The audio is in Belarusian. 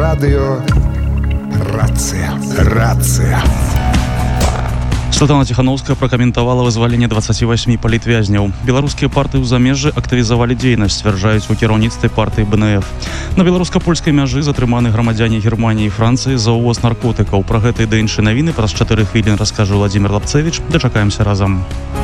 Радыё Рацыя. Святлана Ціхановская пракаментавала вызваленне 28 палітвязняў. Беларускія партыі ў замежжы актывізавалі дзейнасць, сцвярджаюць у кіраўніцтве партыі БНФ. На беларуска-польскай мяжы затрыманы грамадзяне Германіі і Францыі за ўвоз наркотыкаў. Пра гэта і да іншыя навіны праз 4 хвіліны раскажа Владзімир Лапцевіч. Дачакаемся разам.